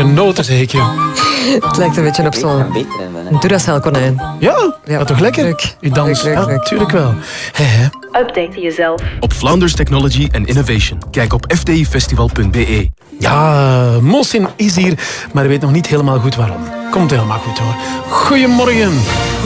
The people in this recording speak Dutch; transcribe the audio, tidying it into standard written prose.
genoten zeker. Het lijkt een beetje op zo'n Duracell-konijn. Ja, dat toch lekker? Leuk. Je dans, Leuk. natuurlijk wel. Hè. Update jezelf. Op Vlaanders Technology and Innovation. Kijk op fdifestival.be. Ja, Mohsin is hier, maar weet nog niet helemaal goed waarom. Komt helemaal goed hoor. Goedemorgen.